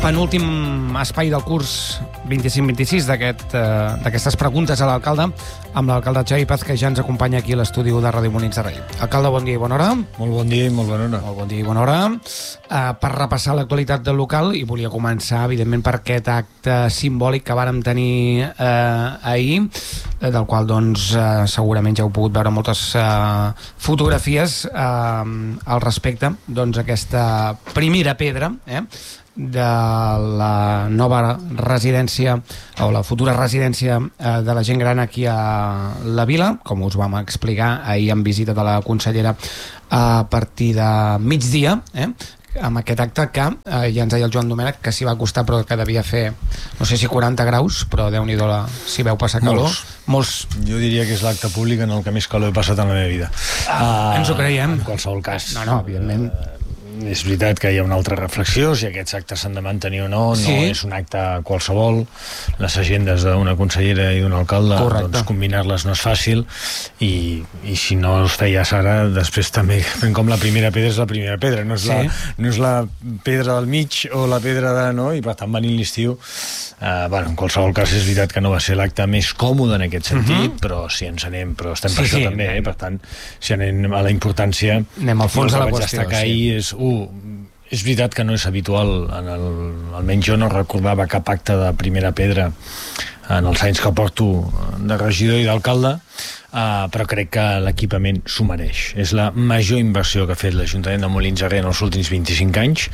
penúltim espai del curs 25-26 d'aquestes preguntes a l'alcalde, amb l'alcalde Xavi Paz, que ja ens acompanya aquí a l'estudi de Ràdio Molins de Rei. Alcalde, bon dia i bona hora. Molt bon dia i molt bona hora. Molt bon dia i bona hora. Per repassar l'actualitat del local, i volia començar, evidentment, per aquest acte simbòlic que vàrem tenir ahir, del qual, doncs, segurament ja heu pogut veure moltes fotografies al respecte, doncs, aquesta primera pedra, de la nova residència o la futura residència de la gent gran aquí a la vila, com us vam explicar ahir en visita de la consellera a partir de migdia, amb aquest acte que ja ens deia el Joan Domènech que s'hi va costar, però que devia fer no sé si 40 graus, però Déu-n'hi-do si veu passar calor. Molts. Jo diria que és l'acte públic en el que més calor he passat en la meva vida. Ens ho creiem. En qualsevol cas. No, evidentment. És veritat que hi ha una altra reflexió, si aquests actes s'han de mantenir o no, sí. No és un acte qualsevol, les agendes d'una consellera i d'un alcalde, doncs combinar-les no és fàcil, i si no es feia ara, després també fent com la primera pedra és la primera pedra, no és la pedra del mig o la pedra de... no? I per tant venint l'estiu, en qualsevol cas és veritat que no va ser l'acte més còmode en aquest sentit, però si ens anem, però estem per això també, per tant, si anem a la importància, anem al fons de la qüestió, és veritat que no és habitual, almenys jo no recordava cap acte de primera pedra en els anys que porto de regidor i d'alcalde, però crec que l'equipament s'ho mereix. És la major inversió que ha fet l'Ajuntament de Molins de Rei en els últims 25 anys.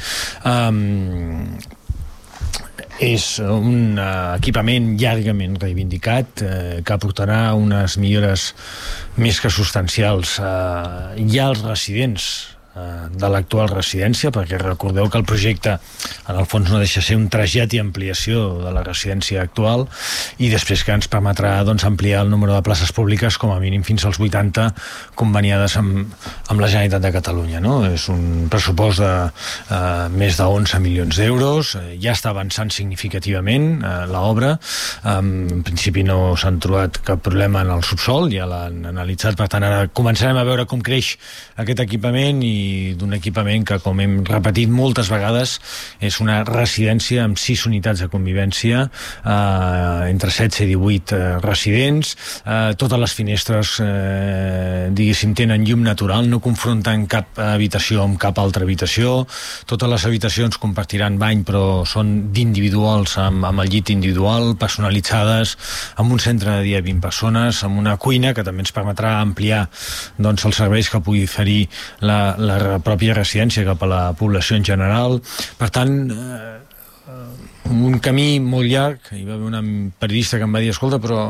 És un equipament llargament reivindicat que aportarà unes millores més que substancials ja als residents de l'actual residència, perquè recordeu que el projecte en el fons no deixa ser un trasllat i ampliació de la residència actual, i després que ens permetrà, doncs, ampliar el número de places públiques com a mínim fins als 80 conveniades amb la Generalitat de Catalunya, no? És un pressupost de més de 11 milions d'euros, ja està avançant significativament l'obra, en principi no s'han trobat cap problema en el subsol, ja l'han analitzat, per tant ara començarem a veure com creix aquest equipament, i d'un equipament que, com hem repetit moltes vegades, és una residència amb 6 unitats de convivència, entre 16 i 18 residents, totes les finestres diguéssim tenen llum natural, no confronten cap habitació amb cap altra habitació, totes les habitacions compartiran bany però són d'individuals, amb el llit individual, personalitzades, amb un centre de dia de 20 persones, amb una cuina que també ens permetrà ampliar, doncs, els serveis que pugui oferir la pròpia residència cap a la població en general. Per tant, un camí molt llarg. Hi va haver una periodista que em va dir, escolta, però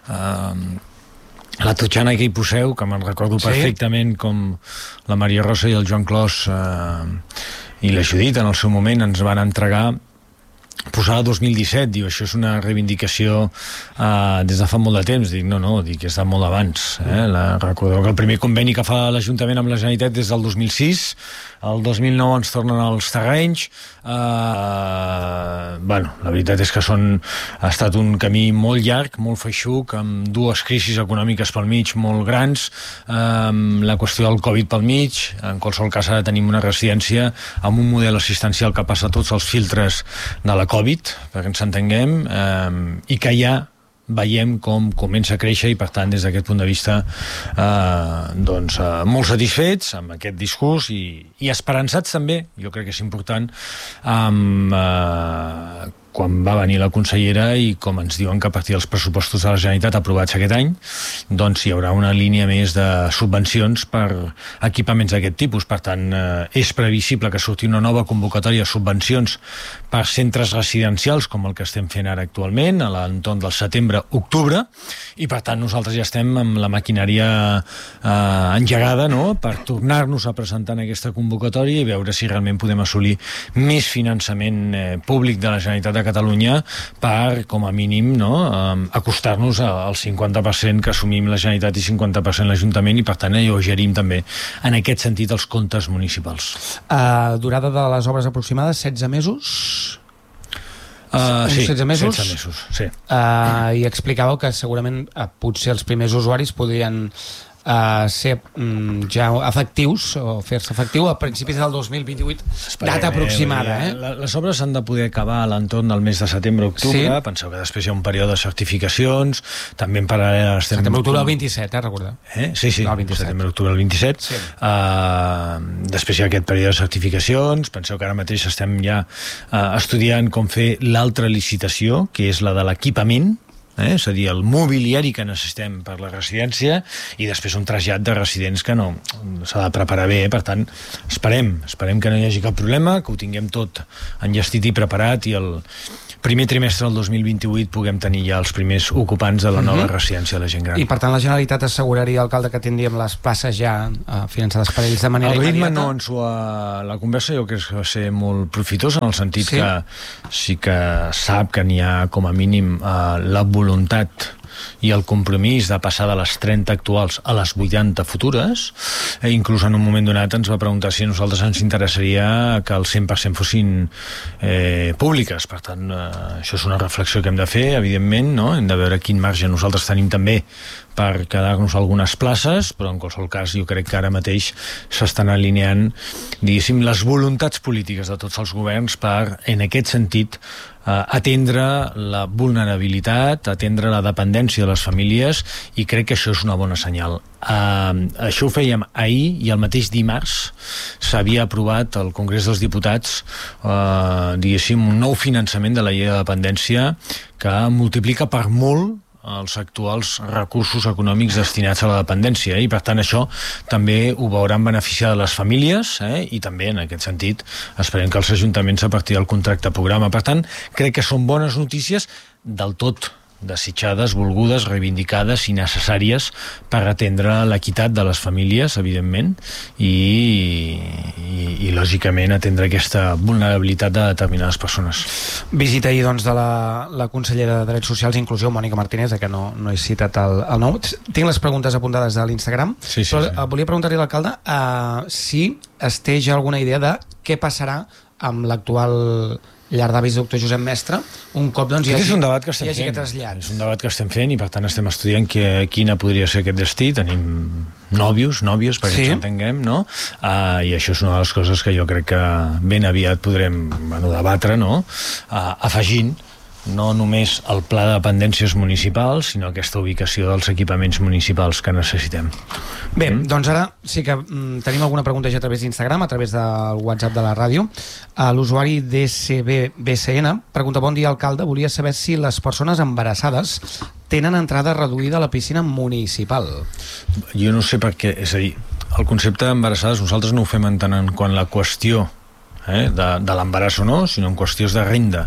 la totxana que hi poseu, que me'n recordo perfectament com la Maria Rosa i el Joan Clos i la Judit en el seu moment ens van entregar, posava 2017, diu, això és una reivindicació des de fa molt de temps. Dic, no, dic, és de molt abans. Recordeu que el primer conveni que fa l'Ajuntament amb la Generalitat és del 2006, el 2009 ens tornen els terrenys. La veritat és que ha estat un camí molt llarg, molt feixuc, amb dues crisis econòmiques pel mig molt grans, la qüestió del Covid pel mig. En qualsevol cas ara tenim una residència amb un model assistencial que passa tots els filtres de la Covid, perquè ens entenguem, i que ja veiem com comença a créixer, i per tant des d'aquest punt de vista molt satisfets amb aquest discurs i esperançats també, jo crec que és important, amb quan va venir la consellera i com ens diuen que a partir dels pressupostos de la Generalitat aprovats aquest any, doncs hi haurà una línia més de subvencions per equipaments d'aquest tipus. Per tant, és previsible que surti una nova convocatòria de subvencions per centres residencials com el que estem fent ara actualment, a l'entorn del setembre-octubre, i per tant nosaltres ja estem amb la maquinària engegada, no?, per tornar-nos a presentar en aquesta convocatòria i veure si realment podem assolir més finançament públic de la Generalitat de Catalunya per, com a mínim, acostar-nos al 50% que assumim la Generalitat i 50% l'Ajuntament, i per tant alleugerim també en aquest sentit els comptes municipals. Durada de les obres aproximades, 16 mesos? Sí, 16 mesos? 16 mesos, sí. I explicàveu que segurament potser els primers usuaris podrien ser ja efectius o fer-se efectiu a principis del 2028. Data aproximada. Les obres s'han de poder acabar a l'entorn del mes de setembre-octubre. Sí. Penseu que després hi ha un període de certificacions, també en paral·lel estem... Setembre-octubre del 27, recordeu? Sí, setembre-octubre del 27. Sí. Després hi ha aquest període de certificacions. Penseu que ara mateix estem ja estudiant com fer l'altra licitació, que és la de l'equipament, és a dir, el mobiliari que necessitem per la residència, i després un trasllat de residents que no s'ha de preparar bé. Per tant, esperem que no hi hagi cap problema, que ho tinguem tot enllestit i preparat, i el primer trimestre del 2028 puguem tenir ja els primers ocupants de la nova residència de la gent gran. I per tant la Generalitat asseguraria, alcalde, que tindríem les places ja finançades per ells de manera immediata? El ritme la conversa jo crec que va ser molt profitosa, en el sentit que sí que sap que n'hi ha com a mínim la voluntat i el compromís de passar de les 30 actuals a les 80 futures. Inclús en un moment donat ens va preguntar si a nosaltres ens interessaria que el 100% fossin públiques. Per tant, això és una reflexió que hem de fer, evidentment, no? Hem de veure quin marge nosaltres tenim també per quedar-nos algunes places, però en qualsevol cas jo crec que ara mateix s'estan alineant, diguéssim, les voluntats polítiques de tots els governs per, en aquest sentit, atendre la vulnerabilitat, atendre la dependència de les famílies, i crec que això és una bona senyal. Això ho fèiem ahir, i el mateix dimarts s'havia aprovat al Congrés dels Diputats diguéssim, un nou finançament de la llei de dependència que multiplica per molt els actuals recursos econòmics destinats a la dependència, i per tant això també ho veuran beneficiar de les famílies, i també en aquest sentit esperem que els ajuntaments a partir del contracte programa. Per tant, crec que són bones notícies, del tot desitjades, volgudes, reivindicades i necessàries per atendre l'equitat de les famílies, evidentment, i lògicament atendre aquesta vulnerabilitat de determinades persones. Visita ahir, doncs, de la consellera de Drets Socials i Inclusió, Mònica Martínez, que no he citat el nom. Tinc les preguntes apuntades de l'Instagram, però volia preguntar-li a l'alcalde si es té ja alguna idea de què passarà amb l'actual llar d'avis doctor Josep Mestre, un cop doncs hi hagi aquest trasllat. És un debat que estem fent, i per tant estem estudiant quina podria ser aquest destí. Tenim nòvios, perquè ens entenguem, no? I això és una de les coses que jo crec que ben aviat podrem debatre, no? Afegint no només el pla de dependències municipals, sinó aquesta ubicació dels equipaments municipals que necessitem. Bé, doncs ara sí que tenim alguna pregunta ja a través d'Instagram, a través del WhatsApp de la ràdio. L'usuari DCBBCN pregunta: bon dia, alcalde, volia saber si les persones embarassades tenen entrada reduïda a la piscina municipal. Jo no sé per què, és a dir, el concepte d'embarassades nosaltres no ho fem entenent quan la qüestió de l'embaràs o no, sinó en qüestions de renda.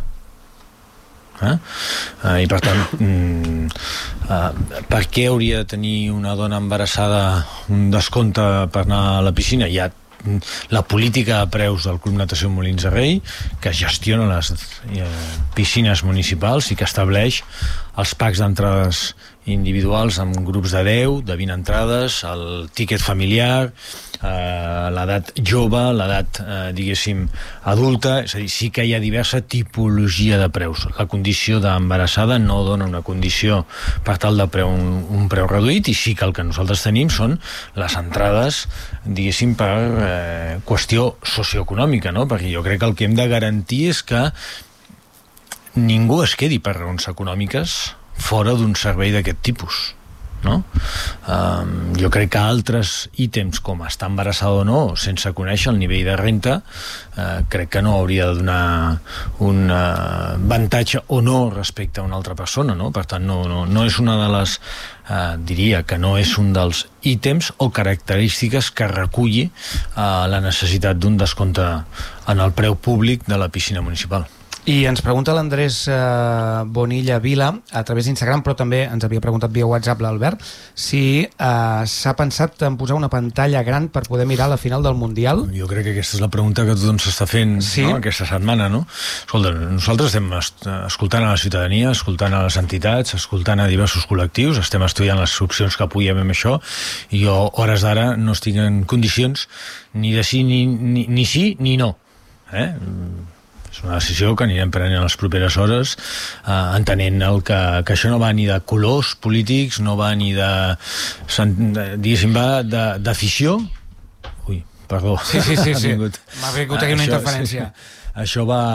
I per tant per què hauria de tenir una dona embarassada un descompte per anar a la piscina? Hi ha la política de preus del Club Natació Molins de Rei, que gestiona les piscines municipals i que estableix els packs d'entrades individuals amb grups de 10, de 20 entrades, el tíquet familiar, l'edat jove, l'edat, diguéssim, adulta. És a dir, sí que hi ha diversa tipologia de preus. La condició d'embarassada no dona una condició per tal de un preu reduït, i sí que el que nosaltres tenim són les entrades, diguéssim, per qüestió socioeconòmica, no? Perquè jo crec que el que hem de garantir és que ningú es quedi per raons econòmiques fora d'un servei d'aquest tipus, no? Jo crec que altres ítems, com estar embarassada o no, sense conèixer el nivell de renta, crec que no hauria de donar un avantatge o no respecte a una altra persona, no? Per tant, no és una de les diria que no és un dels ítems o característiques que reculli la necessitat d'un descompte en el preu públic de la piscina municipal. I ens pregunta l'Andrés Bonilla Vila a través d'Instagram, però també ens havia preguntat via WhatsApp l'Albert, si s'ha pensat en posar una pantalla gran per poder mirar la final del Mundial. Jo crec que aquesta és la pregunta que tothom s'està fent, no? Aquesta setmana, no? Escolta, nosaltres estem escoltant a la ciutadania, escoltant a les entitats, escoltant a diversos col·lectius, estem estudiant les opcions que puguem amb això, i jo, hores d'ara, no estic en condicions ni de sí ni sí ni no. És una decisió que anirem prenent en les properes hores, entenent que això no va ni de colors polítics, no va ni de diguéssim, va d'afició. Ui, perdó. Sí. M'ha vingut aquí una interferència. Això va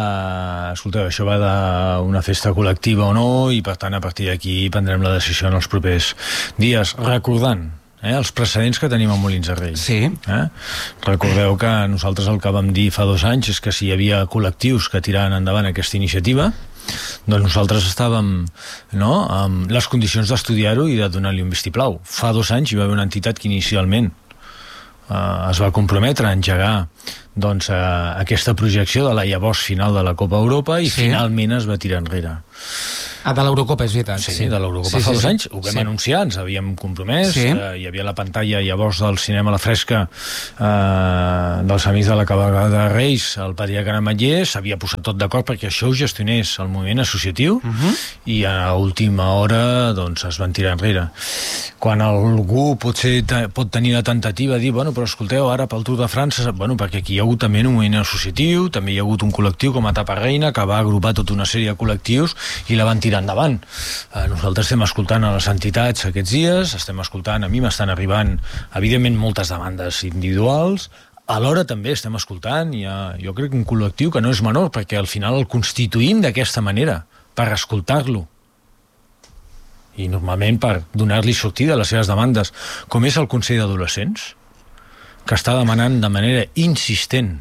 d'una festa col·lectiva o no, i per tant a partir d'aquí prendrem la decisió en els propers dies, recordant els precedents que tenim a Molins de Rei. Sí. Recordeu que nosaltres el que vam dir fa 2 anys és que si hi havia col·lectius que tiraven endavant aquesta iniciativa, doncs nosaltres estàvem amb les condicions d'estudiar-ho i de donar-li un vistiplau. Fa 2 anys hi va haver una entitat que inicialment es va comprometre a engegar aquesta projecció de la llavors final de la Copa Europa i finalment es va tirar enrere. De l'Eurocopa, és veritat. Sí, de l'Eurocopa fa 2 anys, ho vam anunciar, ens havíem compromès, hi havia la pantalla llavors del cinema a la fresca dels amics de la cabalgada de Reis, el patriarca Ametller, s'havia posat tot d'acord perquè això ho gestionés el moviment associatiu i a última hora es van tirar enrere. Quan algú pot tenir la tentativa de dir, però escolteu, ara pel Tour de França, perquè aquí hi ha hagut també un moviment associatiu, també hi ha hagut un col·lectiu com a Etapa Reina que va agrupar tota una sèrie de col·lectius i la van tirar endavant. Nosaltres estem escoltant a les entitats aquests dies, estem escoltant, a mi m'estan arribant evidentment moltes demandes individuals, alhora també estem escoltant, jo crec que un col·lectiu que no és menor, perquè al final el constituïm d'aquesta manera, per escoltar-lo i normalment per donar-li sortida a les seves demandes, com és el Consell d'Adolescents, que està demanant de manera insistent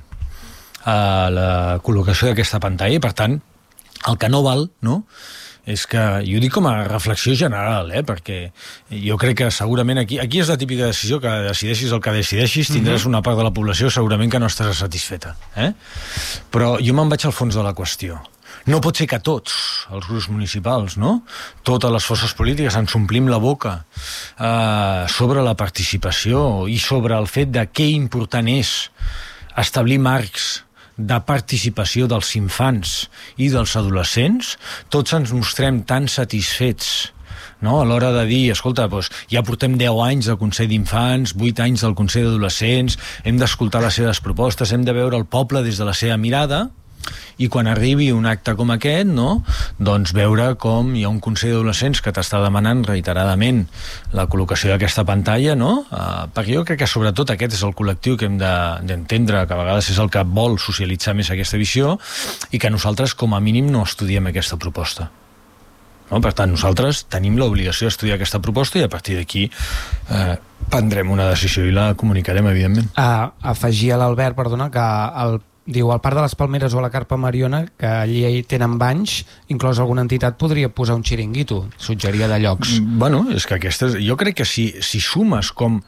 la col·locació d'aquesta pantalla, i per tant el que no val, és que, jo dic com a reflexió general, perquè jo crec que segurament aquí és la típica decisió que decideixis el que decideixis, tindràs una part de la població segurament que no estarà satisfeta. Però jo me'n vaig al fons de la qüestió. No pot ser que tots els grups municipals, totes les forces polítiques ens omplim la boca sobre la participació i sobre el fet de què important és establir marcs de participació dels infants i dels adolescents. Tots ens mostrem tan satisfets a l'hora de dir, escolta, ja portem 10 anys del Consell d'Infants, 8 anys del Consell d'Adolescents, hem d'escoltar les seves propostes, hem de veure el poble des de la seva mirada, i quan arribi un acte com aquest, doncs veure com hi ha un Consell d'Adolescents que t'està demanant reiteradament la col·locació d'aquesta pantalla, perquè jo crec que sobretot aquest és el col·lectiu que hem d'entendre, que a vegades és el que vol socialitzar més aquesta visió, i que nosaltres com a mínim no estudiem aquesta proposta. Per tant, nosaltres tenim l'obligació d'estudiar aquesta proposta i a partir d'aquí prendrem una decisió i la comunicarem, evidentment. Afegir a l'Albert, perdona, que diu, al Parc de les Palmeres o a la Carpa Mariona, que allí tenen banys, inclòs alguna entitat podria posar un xiringuito, suggeria de llocs. És que aquestes... Jo crec que si sumes com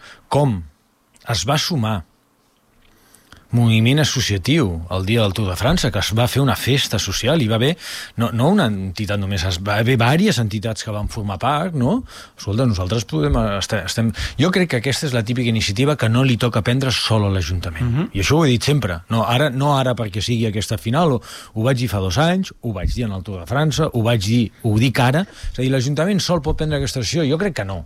es va sumar moviment associatiu el dia del Tour de França, que es va fer una festa social, i va haver, no una entitat només, va haver diverses entitats que van formar part, Escolta, nosaltres estem... Jo crec que aquesta és la típica iniciativa que no li toca prendre sol a l'Ajuntament. I això ho he dit sempre. No ara perquè sigui aquesta final, ho vaig dir fa 2 anys, ho vaig dir en el Tour de França, ho dic ara. És a dir, l'Ajuntament sol pot prendre aquesta decisió? Jo crec que no.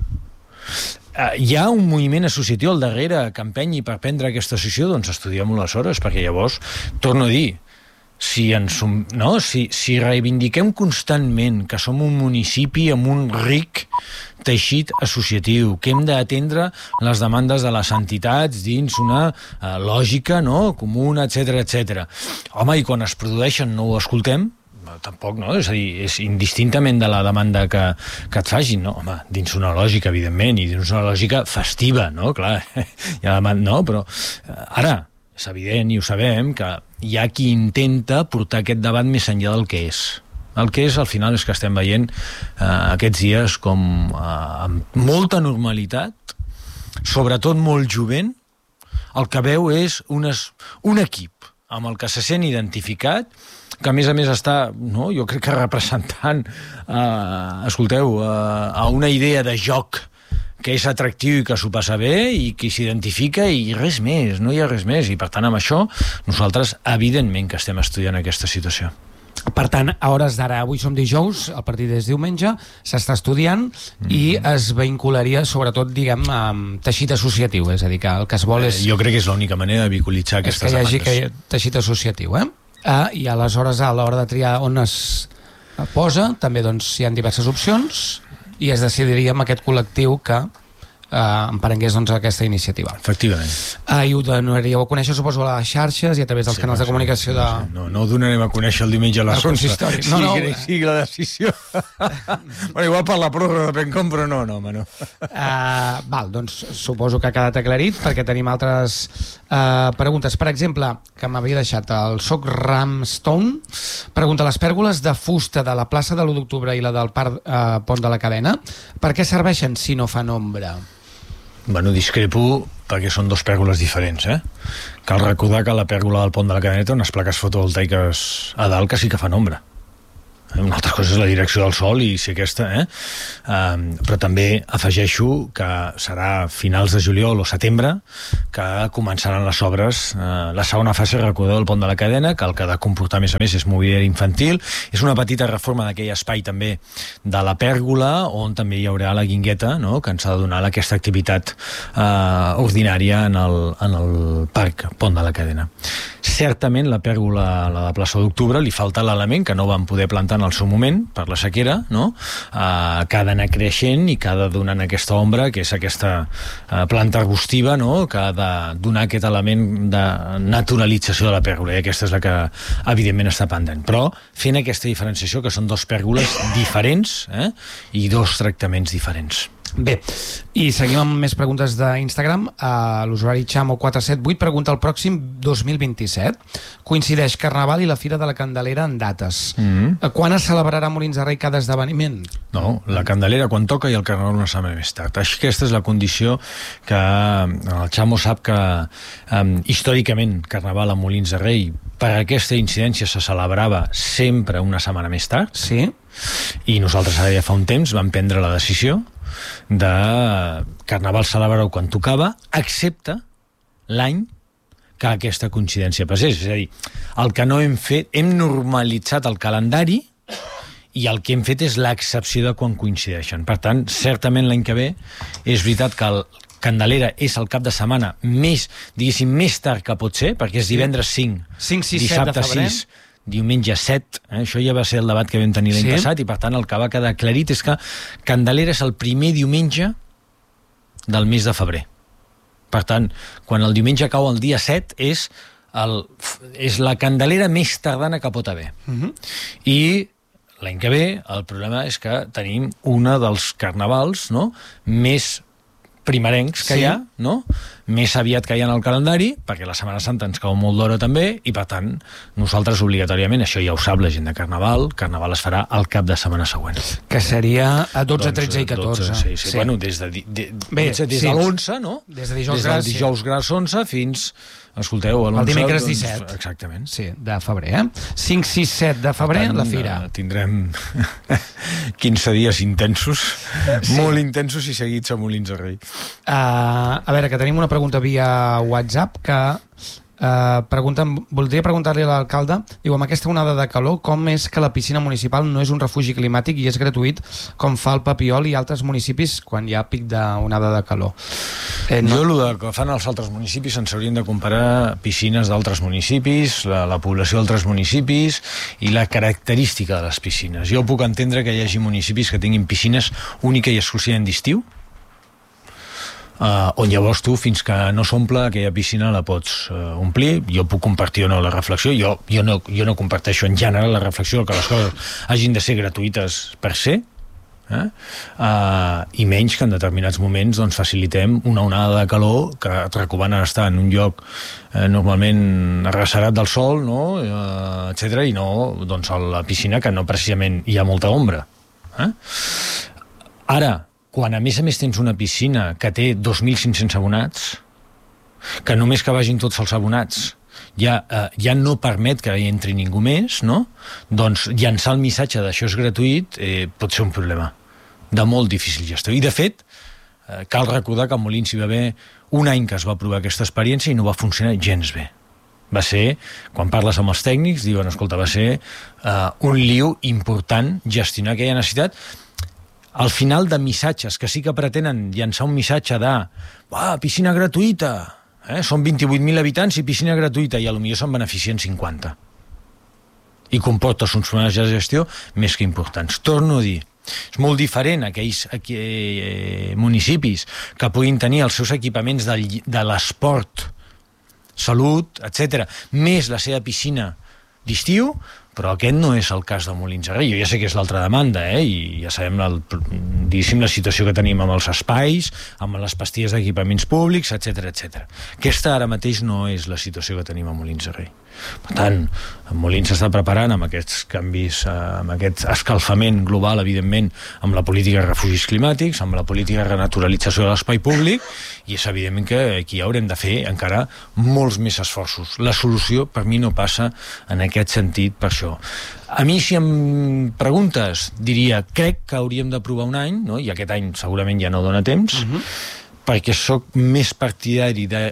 Hi ha un moviment associatiu al darrere que empenyi per prendre aquesta decisió, doncs estudiem-ho aleshores, perquè llavors, torno a dir, si reivindiquem constantment que som un municipi amb un ric teixit associatiu, que hem d'atendre les demandes de les entitats dins una lògica comuna, etc. Home, i quan es produeixen no ho escoltem, tampoc, és a dir, és indistintament de la demanda que et facin, home, dins una lògica, evidentment, i dins una lògica festiva, clar, però ara és evident i ho sabem que hi ha qui intenta portar aquest debat més enllà del que és. El que és, al final, és que estem veient aquests dies com amb molta normalitat, sobretot molt jovent, el que veu és un equip amb el que se sent identificat, que a més està, jo crec que representant, a una idea de joc que és atractiu i que s'ho passa bé i que s'identifica i res més, no hi ha res més. I per tant, amb això, nosaltres evidentment que estem estudiant aquesta situació. Per tant, a hores d'ara, avui som dijous, el partit és diumenge, s'està estudiant i es vincularia sobretot, diguem, amb teixit associatiu, és a dir, que el que es vol és... Jo crec que és l'única manera de vehiculitzar aquestes demandes. És que hi hagi teixit associatiu, I aleshores a l'hora de triar on es posa també doncs, hi ha diverses opcions i es decidiria amb aquest col·lectiu que emparengués doncs, aquesta iniciativa. Efectivament. I ho donaríeu a conèixer, suposo, a les xarxes i a través dels canals de comunicació de... No ho donarem a conèixer el diumenge a les 11. consistori. Sigui la decisió. Bueno, igual per la pròrroga depèn com, però no, home, no. Val, doncs suposo que ha quedat aclarit perquè tenim altres preguntes. Per exemple, que m'havia deixat el Soc Ramstone, pregunta: les pèrgoles de fusta de la plaça de l'1 d'octubre i la del Parc Pont de la Cadena, per què serveixen si no fan ombra? Bueno, discrepo perquè són dos pèrgoles diferents, Cal recordar que la pèrgola del Pont de la Cadena té unes plaques fotovoltaiques a dalt que sí que fan ombra. Una altra cosa és la direcció del sol i si aquesta, però també afegeixo que serà finals de juliol o setembre que començaran les obres, la segona fase, recordeu, del Pont de la Cadena, que el que ha de comportar a més és mobiliari infantil. És una petita reforma d'aquell espai també de la pèrgola, on també hi haurà la guingueta, no?, que ens ha de donar aquesta activitat ordinària en el Parc Pont de la Cadena. Certament la pèrgola, la de plaça d'Octubre, li falta l'element que no vam poder plantar en el seu moment per la sequera, no?, que ha d'anar creixent i que ha de donar aquesta ombra, que és aquesta planta arbustiva, no?, que ha de donar aquest element de naturalització de la pèrgola, i aquesta és la que evidentment està pendent, però fent aquesta diferenciació que són dos pèrgoles diferents i dos tractaments diferents. Bé, i seguim amb més preguntes d'Instagram. L'usuari Chamo478 pregunta: el pròxim 2027 coincideix Carnaval i la Fira de la Candelera en dates. Quan es celebrarà a Molins de Rei cada esdeveniment? No, la Candelera quan toca i el Carnaval una setmana més tard. Aquesta és la condició que el Chamo sap que històricament Carnaval a Molins de Rei per aquesta incidència se celebrava sempre una setmana més tard. Sí. I nosaltres ara ja fa un temps vam prendre la decisió de Carnaval celebrar-ho quan tocava, excepte l'any que aquesta coincidència passés. És a dir, el que no hem fet, hem normalitzat el calendari i el que hem fet és l'excepció de quan coincideixen. Per tant, certament l'any que ve és veritat que el Candelera és el cap de setmana més, diguéssim, més tard que pot ser, perquè és divendres 5, 6, dissabte 6, diumenge 7, això ja va ser el debat que vam tenir l'any passat, i per tant el que va quedar aclarit és que Candelera és el primer diumenge del mes de febrer. Per tant, quan el diumenge cau el dia 7 és la Candelera més tardana que pot haver. I l'any que ve el problema és que tenim una dels carnavals, no?, més primerencs que hi ha, no?, més aviat que hi ha en el calendari, perquè la Setmana Santa ens cau molt d'hora també, i per tant nosaltres obligatòriament, això ja ho sap la gent de Carnaval es farà al cap de setmana següent. Que seria a 12, 13 i 14. Sí. Bueno, des de l'11, no? Des de dijous gras 11 fins, escolteu, el dimecres 17. Exactament. Sí, de febrer, 5, 6, 7 de febrer, la fira. Tindrem 15 dies intensos, molt intensos i seguits a Molins de Rei. A veure, que tenim una pregunta via WhatsApp que voldria preguntar-li a l'alcalde, diu, amb aquesta onada de calor, com és que la piscina municipal no és un refugi climàtic i és gratuït com fa el Papiol i altres municipis quan hi ha pic d'onada de calor? Jo el que fan els altres municipis ens haurien de comparar piscines d'altres municipis, la població d'altres municipis i la característica de les piscines. Jo puc entendre que hi hagi municipis que tinguin piscines única i exclusivament d'estiu, on llavors tu, fins que no s'omple aquella piscina, la pots omplir. Jo puc compartir o no la reflexió, jo no comparteixo en general la reflexió que les coses hagin de ser gratuïtes per ser, i menys que en determinats moments doncs, facilitem una onada de calor que et recomana estar en un lloc normalment arrecerat del sol, no? Etc. I no doncs, a la piscina, que no precisament hi ha molta ombra. Ara, quan a més tens una piscina que té 2.500 abonats, que només que vagin tots els abonats ja no permet que hi entri ningú més, no? Doncs llançar el missatge d'això és gratuït pot ser un problema de molt difícil gestió. I de fet, cal recordar que a Molins hi va haver un any que es va provar aquesta experiència i no va funcionar gens bé. Va ser, quan parles amb els tècnics, diuen, escolta, va ser un liu important gestionar aquella necessitat. Al final de missatges que sí que pretenen llançar un missatge de piscina gratuïta, són 28.000 habitants i piscina gratuïta, i potser se'n beneficien 50. i comporta uns problemes de gestió més que importants. Torno a dir, és molt diferent aquells municipis que puguin tenir els seus equipaments de l'esport, salut, etc., més la seva piscina d'estiu, però aquest no és el cas de Molins de Rei. Jo ja sé que és l'altra demanda, i ja sabem diguéssim, la situació que tenim amb els espais, amb les pastilles d'equipaments públics, etc etc. Aquesta ara mateix no és la situació que tenim a Molins de Rei. Per tant, Molins s'està preparant amb aquests canvis, amb aquest escalfament global, evidentment, amb la política de refugis climàtics, amb la política de renaturalització de l'espai públic, i és evidentment que aquí haurem de fer encara molts més esforços. La solució, per mi, no passa en aquest sentit per això. A mi, si em preguntes, diria, crec que hauríem d'aprovar un any, no? I aquest any segurament ja no dona temps, perquè sóc més partidari de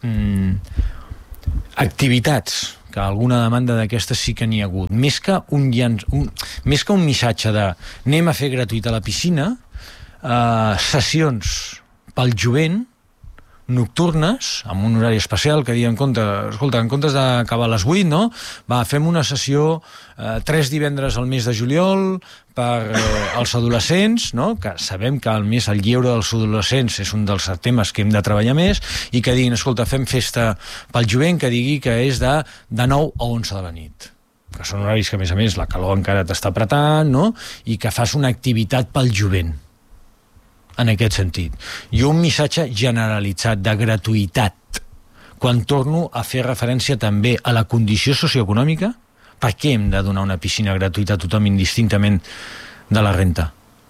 activitats, que alguna demanda d'aquestes sí que n'hi ha hagut, més que un missatge de anem a fer gratuït a la piscina, sessions pel jovent, nocturnes, amb un horari especial, que diuen, escolta, en comptes d'acabar a les 8, no? Fem una sessió 3 divendres al mes de juliol per als adolescents, no? Que sabem que el lleure dels adolescents és un dels temes que hem de treballar més, i que diguin, escolta, fem festa pel jovent, que digui que és de 9 a 11 de la nit. Que són horaris que, a més, la calor encara t'està apretant, no? I que fas una activitat pel jovent. En aquest sentit. I un missatge generalitzat de gratuïtat, quan torno a fer referència també a la condició socioeconòmica. Per què hem de donar una piscina gratuïta a tothom indistintament de la renta?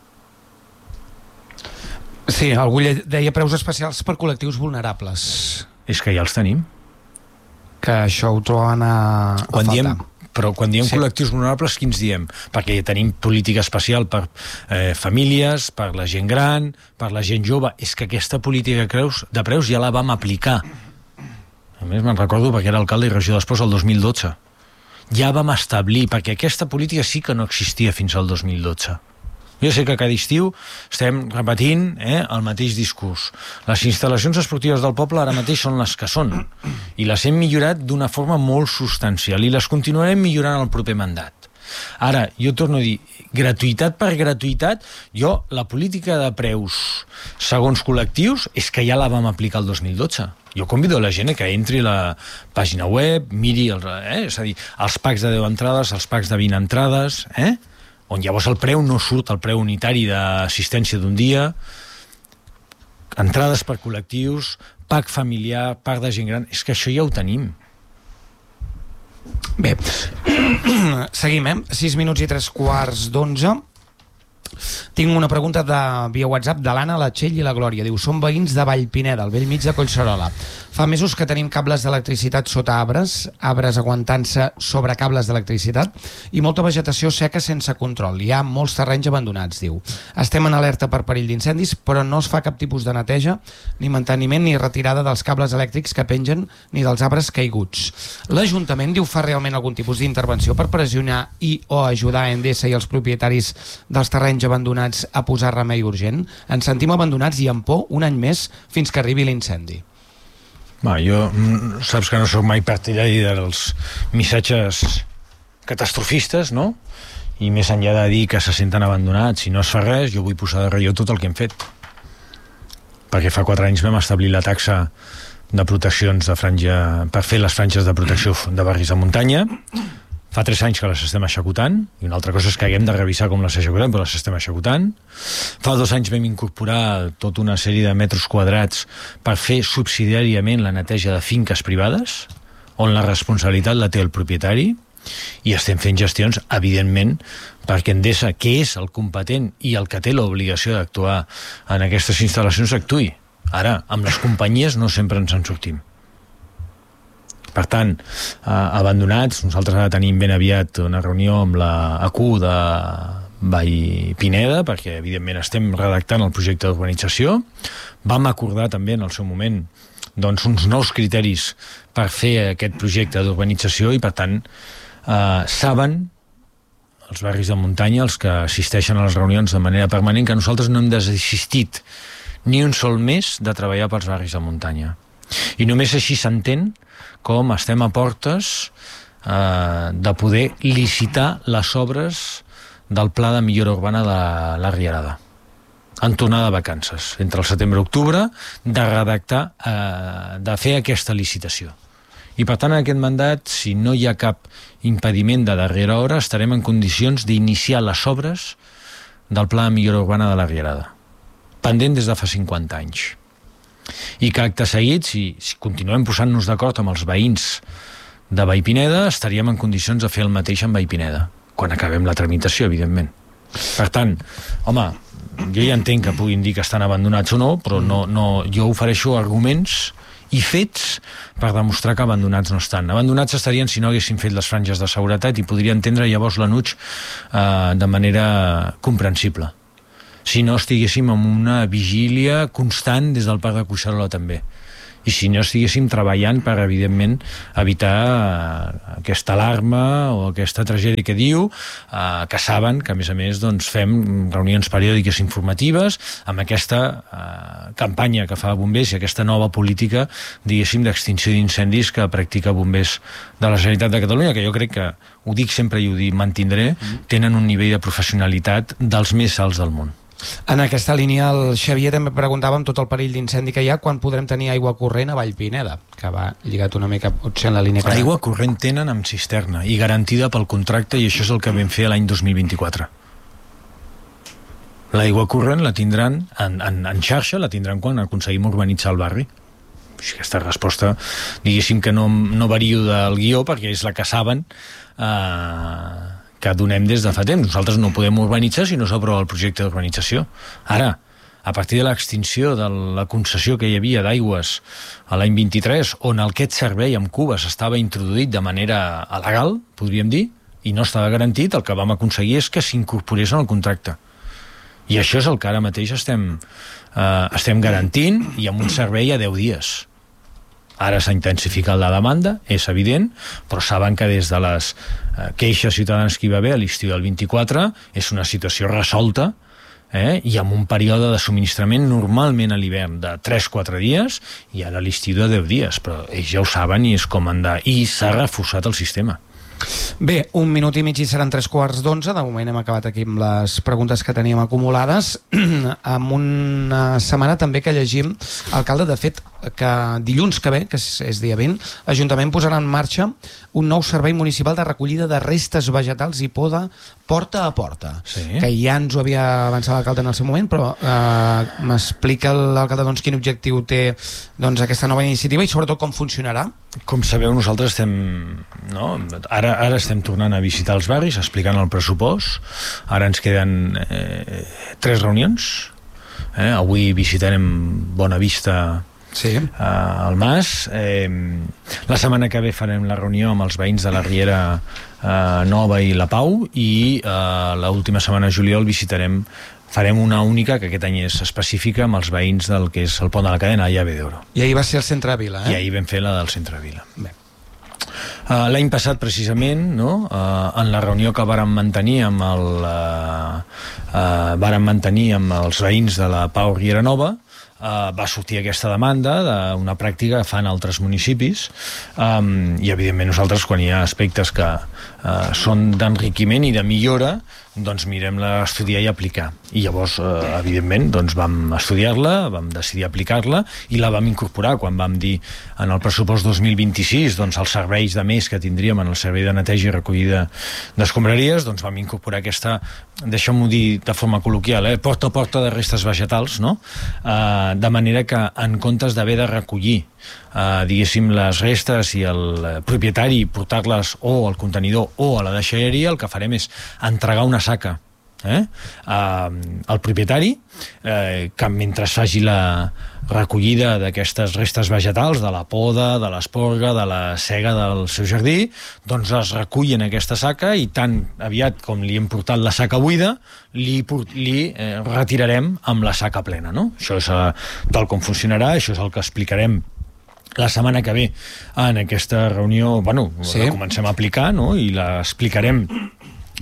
Sí, algú deia preus especials per col·lectius vulnerables. És que ja els tenim. Que això ho troben a faltar. Però quan diem col·lectius vulnerables, quins diem? Perquè tenim política especial per famílies, per la gent gran, per la gent jove. És que aquesta política de preus ja la vam aplicar. A més, me'n recordo perquè era alcalde i regidor d'Esports el 2012. Ja vam establir, perquè aquesta política sí que no existia fins al 2012. Jo sé que cada estiu estem repetint el mateix discurs. Les instal·lacions esportives del poble ara mateix són les que són, i les hem millorat d'una forma molt substancial, i les continuarem millorant el proper mandat. Ara, jo torno a dir, gratuïtat per gratuïtat, la política de preus segons col·lectius és que ja la vam aplicar el 2012. Jo convido la gent que entri a la pàgina web, miri, és a dir, els packs de 10 entrades, els packs de 20 entrades, on llavors el preu no surt el preu unitari d'assistència d'un dia, entrades per col·lectius, pack familiar, pack de gent gran, és que això ja ho tenim. Bé, seguim, 6 minuts i 3:15. Tinc una pregunta via WhatsApp de l'Anna, la Txell i la Glòria. Diu, som veïns de Vallpineda, al bell mig de Collserola. Fa mesos que tenim cables d'electricitat sota arbres aguantant-se sobre cables d'electricitat, i molta vegetació seca sense control. Hi ha molts terrenys abandonats, diu. Estem en alerta per perill d'incendis, però no es fa cap tipus de neteja, ni manteniment ni retirada dels cables elèctrics que pengen, ni dels arbres caiguts. L'Ajuntament, diu, fa realment algun tipus d'intervenció per pressionar o ajudar a Endesa i els propietaris dels terrenys abandonats a posar remei urgent? Ens sentim abandonats i amb por un any més fins que arribi l'incendi. Jo saps que no sóc mai partidari dels missatges catastrofistes, no? I més enllà de dir que se senten abandonats i no es fa res, jo vull posar de relleu tot el que hem fet. Perquè fa 4 anys vam establir la taxa de proteccions de franja per fer les franges de protecció de barris de muntanya. Fa 3 anys que les estem executant, i una altra cosa és que haguem de revisar com les executem, però les estem executant. Fa 2 anys vam incorporar tota una sèrie de metres quadrats per fer subsidiàriament la neteja de finques privades, on la responsabilitat la té el propietari, i estem fent gestions, evidentment, perquè Endesa, que és el competent i el que té l'obligació d'actuar en aquestes instal·lacions, actuï. Ara, amb les companyies no sempre ens en sortim. Per tant, abandonats, nosaltres ara tenim ben aviat una reunió amb la ACU de Vallpineda, perquè evidentment estem redactant el projecte d'urbanització. Vam acordar també en el seu moment uns nous criteris per fer aquest projecte d'urbanització, i per tant saben els barris de muntanya, els que assisteixen a les reunions de manera permanent, que nosaltres no hem desistit ni un sol mes de treballar pels barris de muntanya. I només així s'entén com estem a portes de poder licitar les obres del Pla de Millora Urbana de la Rierada en tornada de vacances, entre el setembre i octubre, de redactar, de fer aquesta licitació. I per tant, en aquest mandat, si no hi ha cap impediment de darrera hora, estarem en condicions d'iniciar les obres del Pla de Millora Urbana de la Rierada, pendent des de fa 50 anys. I que acte seguit, si continuem posant-nos d'acord amb els veïns de Vallpineda, estaríem en condicions de fer el mateix amb Vallpineda, quan acabem la tramitació, evidentment. Per tant, home, jo ja entenc que puguin dir que estan abandonats o no, però jo ofereixo arguments i fets per demostrar que abandonats no estan. Abandonats estarien si no haguessin fet les franges de seguretat i podria entendre llavors l'Anuig de manera comprensible. Si no estiguéssim en una vigília constant des del Parc de Collserola també. I si no estiguéssim treballant per, evidentment, evitar aquesta alarma o aquesta tragèdia que diu, que saben que, a més, doncs, fem reunions periòdiques informatives amb aquesta campanya que fa Bombers i aquesta nova política, diguéssim, d'extinció d'incendis que practica Bombers de la Generalitat de Catalunya, que jo crec que, ho dic sempre i ho mantindré, tenen un nivell de professionalitat dels més alts del món. En aquesta línia, el Xavier també preguntava, amb tot el perill d'incendi que hi ha, quan podrem tenir aigua corrent a Vallpineda, que va lligat una mica potser en la línia... Aigua corrent tenen amb cisterna i garantida pel contracte, i això és el que vam fer l'any 2024. L'aigua corrent la tindran en xarxa, la tindran quan aconseguim urbanitzar el barri. Aquesta resposta, diguéssim que no vario del guió, perquè és la que saben que donem des de fa temps. Nosaltres no podem urbanitzar si no s'aprova el projecte d'urbanització. Ara, a partir de l'extinció de la concessió que hi havia d'aigües a l'any 23, on aquest servei amb cubes estava introduït de manera legal, podríem dir, i no estava garantit, el que vam aconseguir és que s'incorporés en el contracte. I això és el que ara mateix estem garantint, i amb un servei a 10 dies. Ara s'ha intensificat la demanda, és evident, però saben que des de les queixes ciutadanes que hi va haver a l'estiu del 24 és una situació resolta, i amb un període de subministrament normalment a l'hivern de 3-4 dies i ara a l'estiu de 10 dies, però ells ja ho saben i és com han de... I s'ha reforçat el sistema. Bé, 1 minut i mig i seran 3:15. De moment hem acabat aquí amb les preguntes que teníem acumulades. Amb una setmana també que llegim, alcalde, de fet, que dilluns que ve, que és dia 20, l'Ajuntament posarà en marxa un nou servei municipal de recollida de restes vegetals i poda porta a porta. Sí. Que ja ens ho havia avançat l'alcalde en el seu moment, però m'explica l'alcalde quin objectiu té aquesta nova iniciativa i sobretot com funcionarà. Com sabeu, nosaltres ara estem tornant a visitar els barris explicant el pressupost. Ara ens queden 3 reunions. Avui visitarem Bonavista, sí, al Mas. La setmana que ve farem la reunió amb els veïns de la Riera Nova i la Pau, i l'última setmana de juliol farem una única, que aquest any és específica, amb els veïns del que és el Pont de la Cadena, a Llave d'Oro. I ahir va ser el centre de Vila, I ahir vam fer la del centre de Vila. Bé. L'any passat, precisament, en la reunió que vàrem mantenir amb els veïns de la Pau Riera Nova, va sortir aquesta demanda d'una pràctica que fan altres municipis, i evidentment nosaltres, quan hi ha aspectes que són d'enriquiment i de millora, doncs mirem-la estudiar i aplicar. I llavors, evidentment, vam estudiar-la, vam decidir aplicar-la i la vam incorporar quan vam dir en el pressupost 2026 els serveis de més que tindríem en el servei de neteja i recollida d'escombraries, vam incorporar aquesta, deixeu-m'ho dir de forma col·loquial, porta a porta de restes vegetals, no? De manera que en comptes d'haver de recollir diguéssim les restes i el propietari portar-les o al contenidor o a la deixalleria, el que farem és entregar una saca al propietari, que mentre faci la recollida d'aquestes restes vegetals, de la poda, de l'esporga, de la sega del seu jardí, doncs es recull en aquesta saca i tan aviat com li hem portat la saca buida, li retirarem amb la saca plena, no? Això és tal com funcionarà, això és el que explicarem la setmana que ve en aquesta reunió, la comencem a aplicar, no? I l'explicarem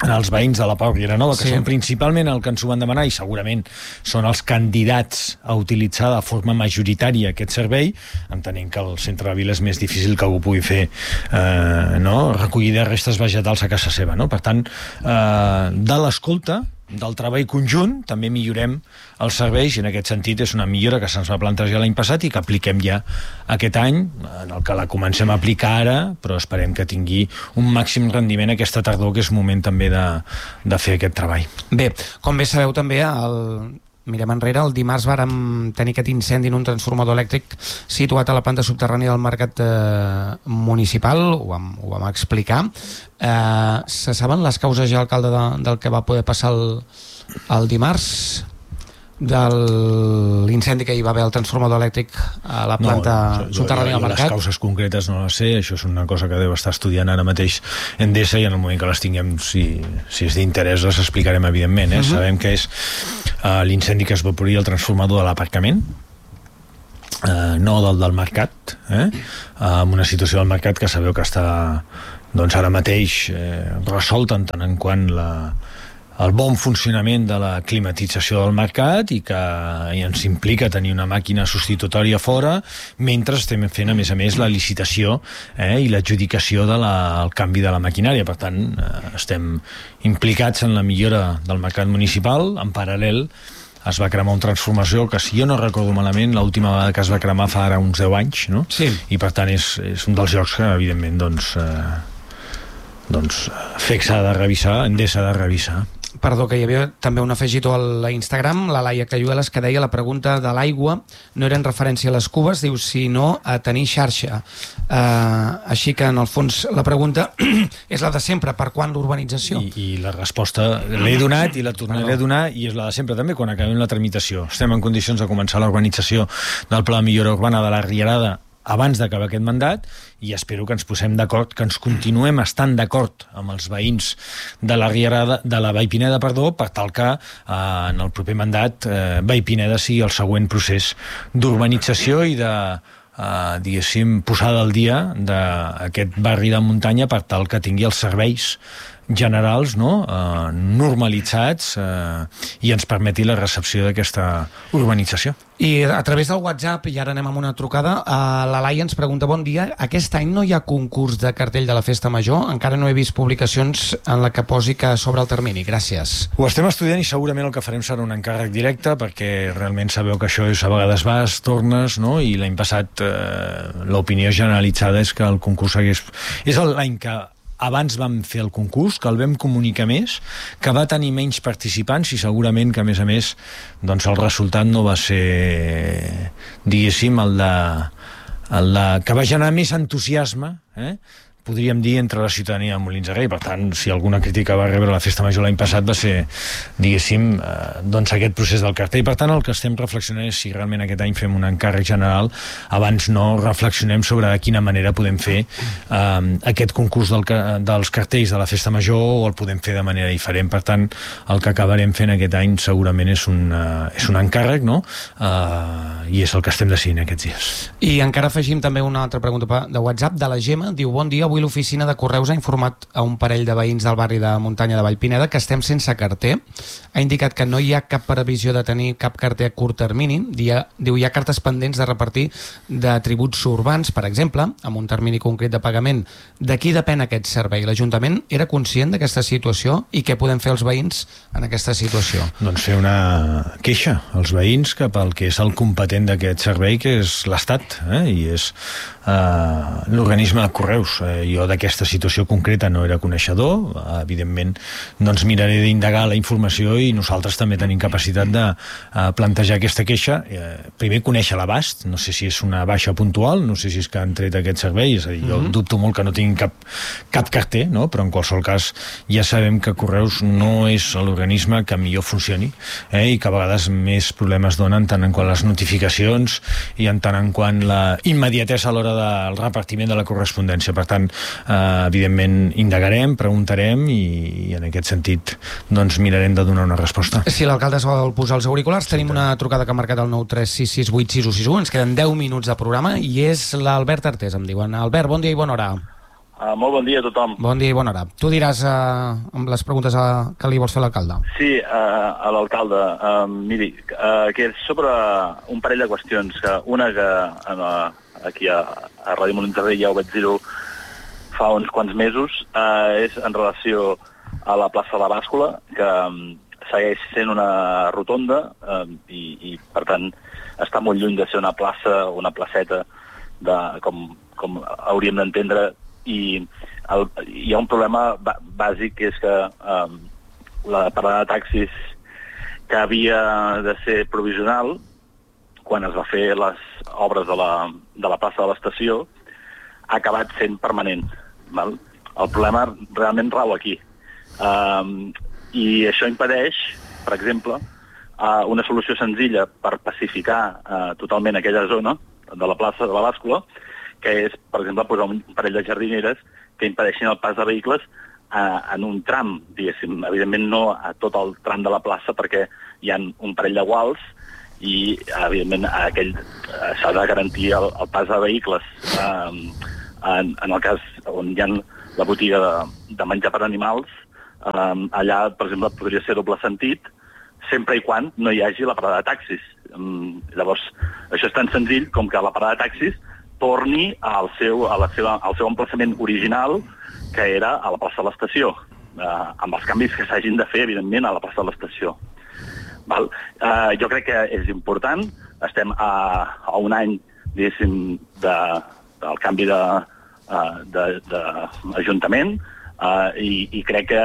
els veïns de la Pau Riera Nova, que són principalment el que ens ho van demanar i segurament són els candidats a utilitzar de forma majoritària aquest servei, entenent que el centre de Vila és més difícil que algú pugui fer recollir de restes vegetals a casa seva, no? Per tant, de l'escolta, del treball conjunt, també millorem els serveis i en aquest sentit és una millora que se'ns va plantejar l'any passat i que apliquem ja aquest any, en el que la comencem a aplicar ara, però esperem que tingui un màxim rendiment aquesta tardor, que és moment també de fer aquest treball. Bé, com bé sabeu també, mirem enrere, el dimarts vàrem tenir aquest incendi en un transformador elèctric situat a la planta subterrània del mercat municipal, ho vam explicar. Se saben les causes ja, alcalde, del que va poder passar el dimarts? De l'incendi que hi va haver al transformador elèctric a la planta subterrània del mercat? Les causes concretes no les sé, això és una cosa que deu estar estudiant ara mateix Endesa i en el moment que les tinguem, si és d'interès, les explicarem evidentment. Sabem que és l'incendi que es va produir al transformador de l'aparcament, no del mercat, amb una situació del mercat que sabeu que està ara mateix resolta en tant en quant el bon funcionament de la climatització del mercat i que ens implica tenir una màquina substitutòria fora mentre estem fent, a més, la licitació i l'adjudicació del canvi de la maquinària. Per tant, estem implicats en la millora del mercat municipal. En paral·lel, es va cremar una transformació que, si jo no recordo malament, l'última vegada que es va cremar fa ara uns 10 anys, no? Sí. I per tant és un dels llocs que, evidentment, FEC s'ha de revisar, Endesa s'ha de revisar. Perdó, que hi havia també un afegitó a l'Instagram, la Laia Cayuelas, que deia la pregunta de l'aigua no era en referència a les cubes, diu, sinó a tenir xarxa. Així que, en el fons, la pregunta és la de sempre, per quan l'urbanització? I la resposta l'he donat i la tornaré a donar, i és la de sempre també, quan acabem la tramitació. Estem en condicions de començar l'organització del Pla de Millora Urbana de la Rierada abans d'acabar aquest mandat, i espero que ens posem d'acord, que ens continuem estant d'acord amb els veïns de la Rierada, de la Vall Pineda, per tal que en el proper mandat Vall Pineda sigui el següent procés d'urbanització i de posada al dia d'aquest barri de muntanya, per tal que tingui els serveis generals normalitzats i ens permeti la recepció d'aquesta urbanització. I a través del WhatsApp, i ara anem amb una trucada, la Laia ens pregunta: bon dia, aquest any no hi ha concurs de cartell de la Festa Major? Encara no he vist publicacions en la que posi que s'obre el termini. Gràcies. Ho estem estudiant i segurament el que farem serà un encàrrec directe, perquè realment sabeu que això és a vegades vas, tornes, no? I l'any passat l'opinió generalitzada és que el concurs és l'any que abans vam fer el concurs, que el vam comunicar més, que va tenir menys participants i segurament que, a més, doncs el resultat no va ser, diguéssim, el que va generar més entusiasme, podríem dir, entre la ciutadania de Molins de Rei. Per tant, si alguna crítica va rebre la Festa Major l'any passat va ser, diguéssim, doncs aquest procés del cartell. Per tant, el que estem reflexionant és si realment aquest any fem un encàrrec general, abans no reflexionem sobre de quina manera podem fer aquest concurs dels cartells de la Festa Major, o el podem fer de manera diferent. Per tant, el que acabarem fent aquest any segurament és un encàrrec, no? I és el que estem decidint aquests dies. I encara afegim també una altra pregunta de WhatsApp de la Gemma. Diu: bon dia, avui l'oficina de Correus ha informat a un parell de veïns del barri de muntanya de Vallpineda que estem sense carter. Ha indicat que no hi ha cap previsió de tenir cap carter a curt termini. Diu, hi ha cartes pendents de repartir de tributs urbans, per exemple, amb un termini concret de pagament. De qui depèn aquest servei? L'Ajuntament era conscient d'aquesta situació i què podem fer els veïns en aquesta situació? Doncs fer una queixa als veïns cap al que és el competent d'aquest servei, que és l'Estat, i és l'organisme de Correus. Jo d'aquesta situació concreta no era coneixedor. Evidentment, doncs miraré d'indagar la informació i nosaltres també tenim capacitat de plantejar aquesta queixa. Primer, conèixer l'abast. No sé si és una baixa puntual, no sé si és que han tret aquest servei. És a dir, jo dubto molt que no tinguin cap carter, no? Però en qualsevol cas ja sabem que Correus no és l'organisme que millor funcioni, i que a vegades més problemes donen tant en quant les notificacions i en tant en quant la immediatesa a l'hora del repartiment de la correspondència. Per tant, evidentment indagarem, preguntarem i en aquest sentit doncs mirarem de donar una resposta. Si l'alcalde es vol posar els auriculars, tenim una trucada que ha marcat el 936686161. Ens queden 10 minuts de programa i és l'Albert Artés, em diuen. Albert, bon dia i bona hora. Molt bon dia a tothom. Bon dia i bona hora. Tu diràs amb les preguntes que li vols fer a l'alcalde. Sí, a l'alcalde. Miri, que és sobre un parell de qüestions. Una que aquí a Ràdio Molins de Rei ja ho vaig dir-ho fa uns quants mesos, és en relació a la plaça de la Bàscula, que segueix sent una rotonda i per tant, està molt lluny de ser una plaça o una placeta com hauríem d'entendre, i hi ha un problema bàsic, que és que la parada de taxis, que havia de ser provisional quan es va fer les obres de la plaça de l'estació, ha acabat sent permanent. Val? El problema realment rau aquí. I això impedeix, per exemple, una solució senzilla per pacificar totalment aquella zona de la plaça de la Bàscula, que és, per exemple, posar un parell de jardineres que impedeixin el pas de vehicles en un tram, diguéssim. Evidentment no a tot el tram de la plaça, perquè hi ha un parell de guals i, evidentment, s'ha de garantir el pas de vehicles. En el cas on hi ha la botiga de menjar per animals, allà, per exemple, podria ser doble sentit, sempre i quan no hi hagi la parada de taxis. Llavors, això és tan senzill com que la parada de taxis torni al seu emplaçament original, que era a la plaça de l'estació, amb els canvis que s'hagin de fer, evidentment, a la plaça de l'estació. Jo crec que és important. Estem a un any, diguéssim, del canvi d'Ajuntament, i crec que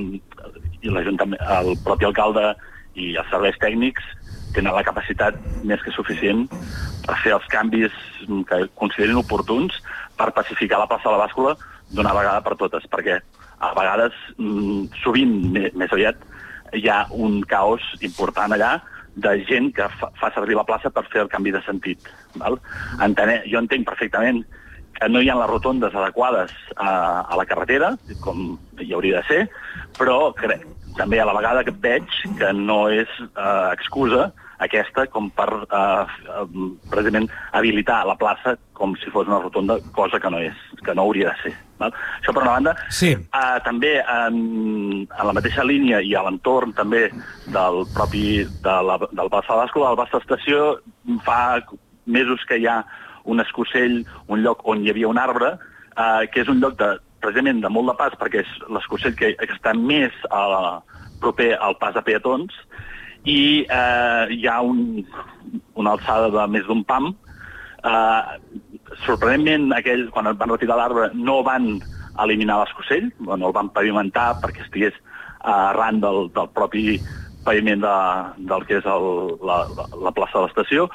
el propi alcalde i els serveis tècnics tenen la capacitat més que suficient per fer els canvis que considerin oportuns per pacificar la plaça de la Bàscula d'una vegada per totes, perquè a vegades, sovint, més aviat, hi ha un caos important allà de gent que fa servir la plaça per fer el canvi de sentit. Jo entenc perfectament que no hi ha les rotondes adequades a la carretera, com hi hauria de ser, però també a la vegada que veig que no és excusa aquesta com per precisament habilitar la plaça com si fos una rotonda, cosa que no és, que no hauria de ser. Això per una banda. Sí. També en la mateixa línia i a l'entorn també del Plaça de Bàscula, al Basta Estació, fa mesos que hi ha un escossell, un lloc on hi havia un arbre, que és un lloc precisament de molt de pas, perquè és l'escossell que està més proper al pas de peatons, i hi ha una alçada de més d'un pam. Sorprenentment, quan van retirar l'arbre, no van eliminar l'escossell, no el van pavimentar perquè estigués arran del propi paviment del que és la plaça de l'estació,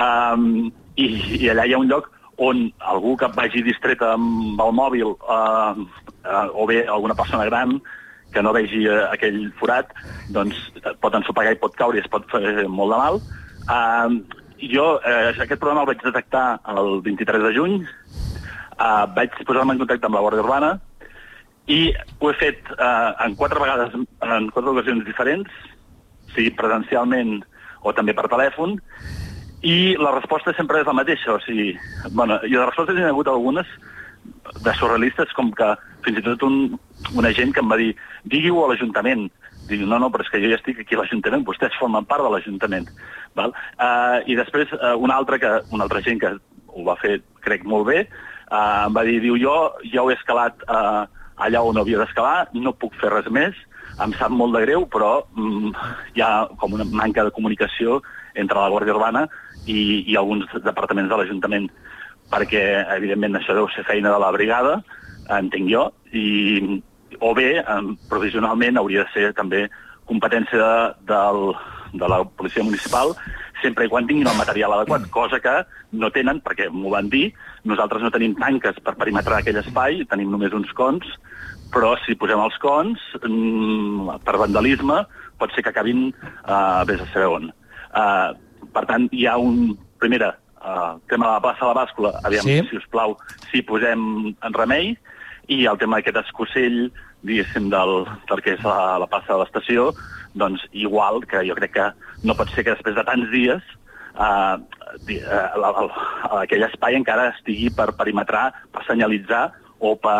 i allà hi ha un lloc on algú que vagi distret amb el mòbil, o bé alguna persona gran que no vegi aquell forat, doncs pot ensopegar i pot caure i es pot fer molt de mal. Jo aquest problema el vaig detectar el 23 de juny, vaig posar-me en contacte amb la Guàrdia Urbana i ho he fet en 4 ocasions diferents, sigui presencialment o també per telèfon, i la resposta sempre és la mateixa. I de respostes n'hi ha hagut algunes de surrealistes, com que fins i tot un agent que em va dir digui-ho a l'Ajuntament. Dic, no, però és que jo ja estic aquí a l'Ajuntament, vostès formen part de l'Ajuntament. I després un altre gent que ho va fer, crec, molt bé, em va dir, jo ja ho he escalat allà on havia d'escalar, no puc fer res més, em sap molt de greu, però hi ha com una manca de comunicació entre la Guàrdia Urbana i alguns departaments de l'Ajuntament, perquè, evidentment, això deu ser feina de la brigada, entenc jo, o bé, provisionalment, hauria de ser també competència de la policia municipal, sempre i quan tinguin el material adequat, cosa que no tenen, perquè m'ho van dir. Nosaltres no tenim tanques per perimetrar aquell espai, tenim només uns cons, però si posem els cons, per vandalisme, pot ser que acabin vés a saber on. Per tant, hi ha primera, el tema de la plaça de la Bàscula, aviam, si us plau, si posem en remei, i el tema d'aquest escossell, diguéssim, del que és la plaça de l'estació, doncs igual, que jo crec que no pot ser que després de tants dies aquell espai encara estigui per perimetrar, per senyalitzar o per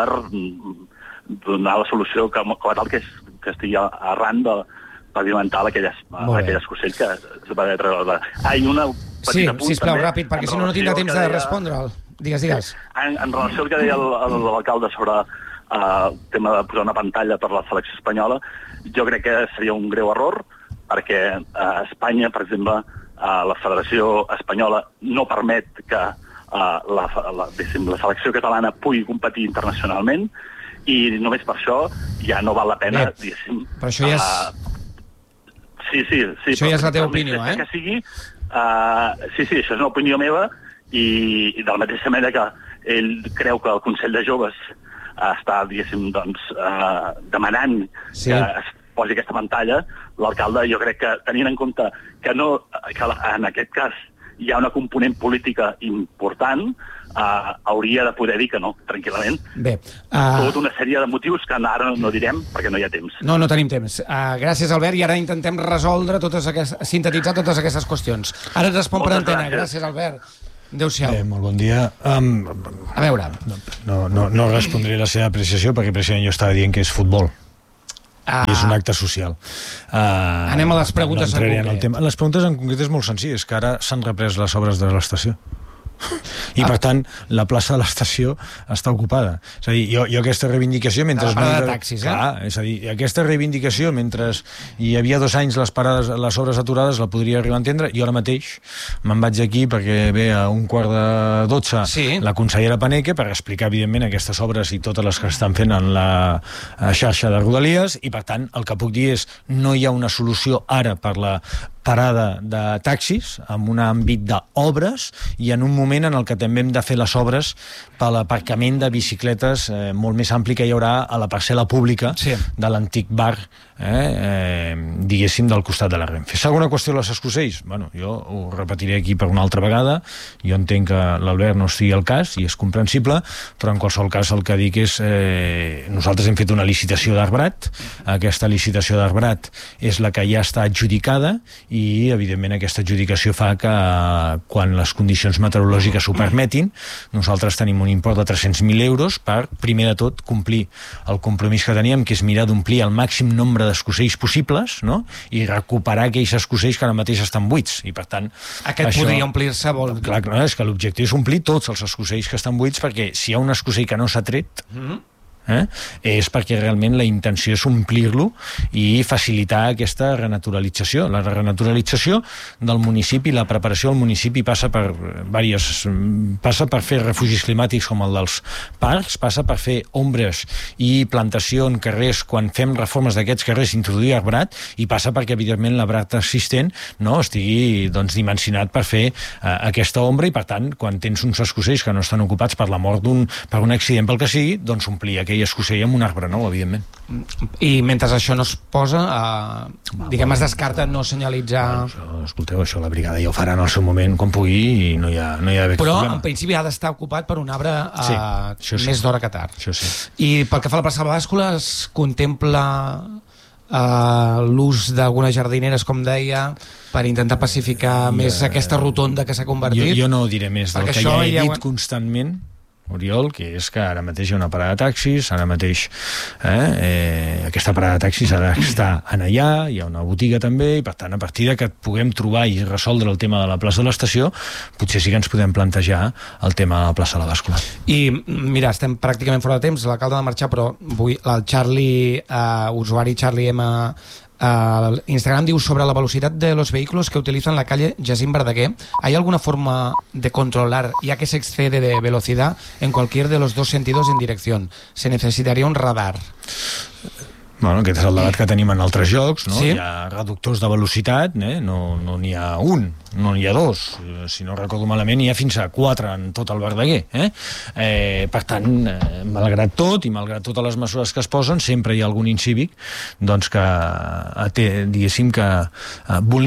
donar la solució com a tal que estigui arran de pavimental aquell escocell que es va treure. Una petita punt, sisplau, també, ràpid, perquè si no tindrà temps de respondre'l. Digues. En relació al que deia l'alcalde sobre el tema de posar una pantalla per la selecció espanyola, jo crec que seria un greu error, perquè a Espanya, per exemple, la Federació Espanyola no permet que la selecció catalana pugui competir internacionalment, i només per això ja no val la pena, diguéssim... Però això ja és... Sí. Això ja és la teva opinió, que sigui, sí, això és una opinió meva, i de la mateixa manera que ell creu que el Consell de Joves està, diguéssim, demanant que es posi aquesta pantalla, l'alcalde, jo crec que, tenint en compte que en aquest cas hi ha una component política important, hauria de poder dir que no, tranquil·lament. Bé. Tot una sèrie de motius que ara no direm perquè no hi ha temps. No tenim temps. Gràcies, Albert, i ara intentem resoldre sintetitzar totes aquestes qüestions. Ara et respon per antena. Gràcies, Albert. Adéu-siau. Molt bon dia. A veure. No respondré la seva apreciació perquè precisament jo estava dient que és futbol. I és un acte social. Anem a les preguntes en concret. Les preguntes en concret és molt senzill, és que ara s'han reprès les obres de l'estació. I per tant la plaça de l'estació està ocupada. És a dir, jo aquesta reivindicació mentre... La parada de taxis, és a dir, aquesta reivindicació mentre hi havia 2 anys les obres aturades la podria arribar a entendre. Jo ara mateix me'n vaig aquí perquè ve a 11:45 la consellera Paneque per explicar evidentment aquestes obres i totes les que estan fent en la xarxa de Rodalies, i per tant el que puc dir és no hi ha una solució ara per la parada de taxis en un àmbit d'obres i en un moment en el que també hem de fer les obres per l'aparcament de bicicletes molt més ampli que hi haurà a la parcel·la pública de l'antic bar, diguéssim, del costat de la Renfe. Segona qüestió, les escocells. Bueno, jo ho repetiré aquí per una altra vegada. Jo entenc que l'Albert no estigui al cas i és comprensible, però en qualsevol cas el que dic és nosaltres hem fet una licitació d'arbrat. Aquesta licitació d'arbrat és la que ja està adjudicada i evidentment aquesta adjudicació fa que quan les condicions meteorològiques ho permetin, nosaltres tenim un import de 300.000 euros per, primer de tot, complir el compromís que teníem, que és mirar d'omplir el màxim nombre d'escocells possibles, no? I recuperar aquells escocells que ara mateix estan buits, i per tant... Aquest podria omplir-se, vol dir. Clar, és que l'objectiu és omplir tots els escocells que estan buits, perquè si hi ha un escocell que no s'ha tret... és perquè realment la intenció és omplir-lo i facilitar aquesta renaturalització. La renaturalització del municipi, la preparació del municipi passa per fer refugis climàtics com el dels parcs, passa per fer ombres i plantació en carrers quan fem reformes d'aquests carrers, introduir arbrat, i passa perquè evidentment l'arbrat existent estigui dimensionat per fer aquesta ombra, i per tant quan tens uns escocells que no estan ocupats per la mort per un accident, pel que sigui, doncs omplir aquell escocell amb un arbre nou, evidentment. I mentre això no es posa, diguem, es descarta no senyalitzar... Escolteu, això la brigada ja ho farà en el seu moment quan pugui i no hi ha d'haver però problema. En principi ha d'estar ocupat per un arbre més d'hora que tard. Això sí. I pel que fa a la plaça de la Bàscula, es contempla l'ús d'algunes jardineres, com deia, per intentar pacificar més aquesta rotonda que s'ha convertit? Jo no diré més del que ja he dit constantment, Oriol, que és que ara mateix hi ha una parada de taxis, ara mateix aquesta parada de taxis ha d'estar en allà, hi ha una botiga també, i per tant, a partir de que puguem trobar i resoldre el tema de la plaça de l'estació, potser sí que ens podem plantejar el tema de la plaça de la Bàscula. I mira, estem pràcticament fora de temps, l'alcalde ha de marxar, però el Charlie, usuari Charlie M, Instagram diu: sobre la velocidad de los vehículos que utilizan la calle Jacín Verdaguer, ¿hay alguna forma de controlar, ya que se excede de velocidad en cualquier de los dos sentidos en dirección? Se necesitaría un radar. Bueno, aquest és el debat que tenim en altres jocs, no? Sí? Hi ha reductors de velocitat, no n'hi ha un, no n'hi ha dos, si no recordo malament n'hi ha fins a 4 en tot el Verdaguer, per tant, malgrat tot i malgrat totes les mesures que es posen, sempre hi ha algun incívic doncs que diguéssim que vulnera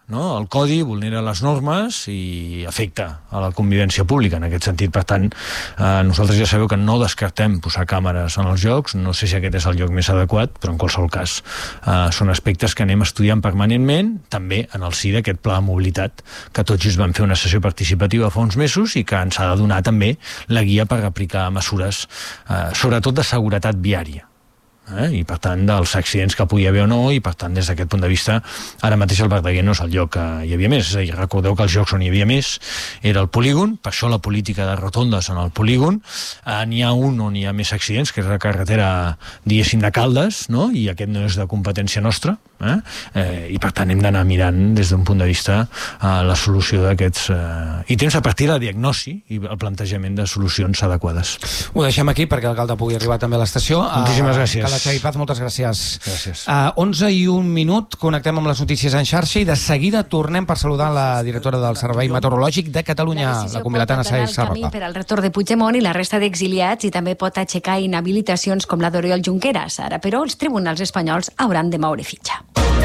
no? El codi vulnera les normes i afecta a la convivència pública en aquest sentit. Per tant, nosaltres ja sabeu que no descartem posar càmeres en els jocs, no sé si aquest és el lloc més adequat, però en qualsevol cas són aspectes que anem estudiant permanentment, també en el si d'aquest pla de mobilitat, que tots just vam fer una sessió participativa fa uns mesos i que ens ha de donar també la guia per aplicar mesures, sobretot de seguretat viària. I per tant dels accidents que pugui haver o no, i per tant des d'aquest punt de vista ara mateix el Verdaguer no és el lloc que hi havia més, és a dir, recordeu que els llocs on hi havia més era el polígon, per això la política de rotondes en el polígon, n'hi ha un on hi ha més accidents, que és la carretera diguéssim de Caldes, no? I aquest no és de competència nostra, i per tant hem d'anar mirant des d'un punt de vista la solució d'aquests ítems a partir de la diagnosi i el plantejament de solucions adequades. Ho deixem aquí perquè l'alcalde pugui arribar també a l'estació. Moltíssimes gràcies. Xavi Paz, moltes gràcies. Gràcies. 11:01, connectem amb les notícies en xarxa i de seguida tornem per saludar la directora del Servei Meteorològic de Catalunya, la convilatana Saez Sarroca. Per al retorn de Puigdemont i la resta d'exiliats i també pot aixecar inhabilitacions com la d'Oriol Junqueras. Ara, però, els tribunals espanyols hauran de moure fitxa.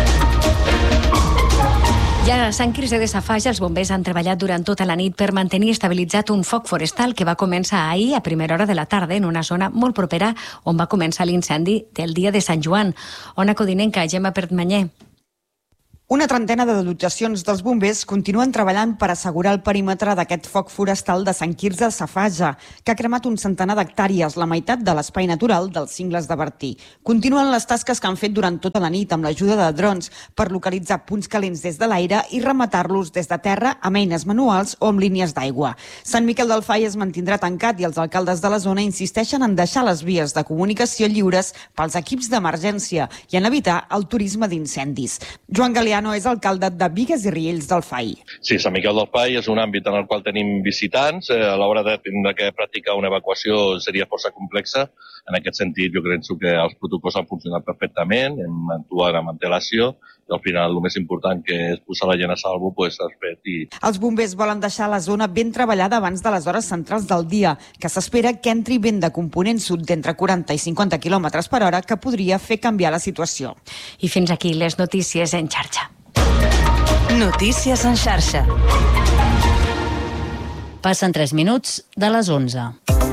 I a Sant Quirze de Safaja, els bombers han treballat durant tota la nit per mantenir estabilitzat un foc forestal que va començar ahir a primera hora de la tarda en una zona molt propera on va començar l'incendi del dia de Sant Joan. Ona Codinenca, Gemma Pertmanyer. Una trentena de dotacions dels bombers continuen treballant per assegurar el perímetre d'aquest foc forestal de Sant Quirze de Safaja, que ha cremat un centenar d'hectàrees, la meitat de l'espai natural dels Cingles de Bertí. Continuen les tasques que han fet durant tota la nit amb l'ajuda de drons per localitzar punts calents des de l'aire i rematar-los des de terra amb eines manuals o amb línies d'aigua. Sant Miquel del Fai es mantindrà tancat i els alcaldes de la zona insisteixen en deixar les vies de comunicació lliures pels equips d'emergència i en evitar el turisme d'incendis. Joan Galeano és alcalde de Bigues i Riells del Fai. Sí, Sant Miquel del Fai és un àmbit en el qual tenim visitants. A l'hora de practicar una evacuació seria força complexa. En aquest sentit, jo crec que els protocols han funcionat perfectament, hem actuat amb antelació i al final el més important, que és posar la gent a salvo, s'ha fet. Els bombers volen deixar la zona ben treballada abans de les hores centrals del dia, que s'espera que entri vent de component sud d'entre 40 i 50 km per hora, que podria fer canviar la situació. I fins aquí les notícies en xarxa. Notícies en xarxa. Passen 3 minuts de les 11.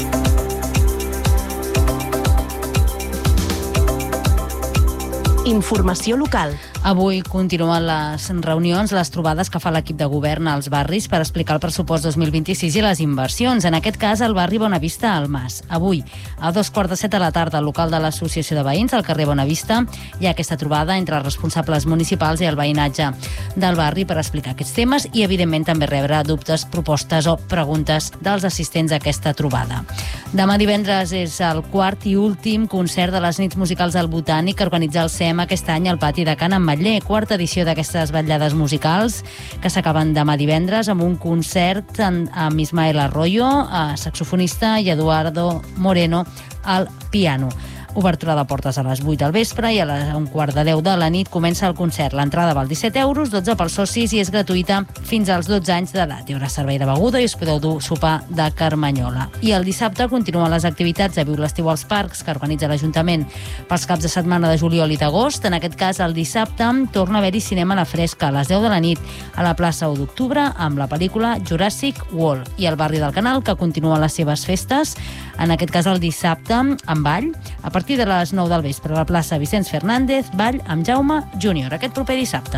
Informació local. Avui continuen les reunions, les trobades que fa l'equip de govern als barris per explicar el pressupost 2026 i les inversions. En aquest cas, el barri Bonavista al Mas. Avui, a 2:15 de la tarda, al local de l'Associació de Veïns, al carrer Bonavista, hi ha aquesta trobada entre els responsables municipals i el veïnatge del barri per explicar aquests temes i, evidentment, també rebre dubtes, propostes o preguntes dels assistents a aquesta trobada. Demà divendres és el quart i últim concert de les nits musicals del Botànic que organitza el CEM aquest any al pati de Can Ametller, quarta edició d'aquestes vetllades musicals que s'acaben demà divendres amb un concert amb Ismael Arroyo, saxofonista, i Eduardo Moreno al piano. Obertura de portes a les 8 del vespre i a un quart de 10 de la nit comença el concert. L'entrada val 17 euros, 12 pels socis i és gratuïta fins als 12 anys d'edat. Hi haurà servei de beguda i us podeu dur sopar de carmanyola. I el dissabte continuen les activitats de Viu l'Estiu als Parcs que organitza l'Ajuntament pels caps de setmana de juliol i d'agost. En aquest cas, el dissabte torna a haver-hi cinema a la fresca a les 10 de la nit a la plaça 1 d'octubre amb la pel·lícula Jurassic World. I el barri del Canal, que continua les seves festes, en aquest cas el dissabte amb ball, a partir de les 9 del vespre a la plaça Vicenç Fernández, ball amb Jaume Júnior, aquest proper dissabte.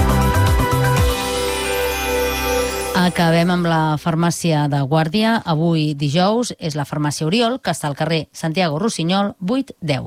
Acabem amb la farmàcia de Guàrdia. Avui, dijous, és la farmàcia Oriol, que està al carrer Santiago Rossinyol, 8-10.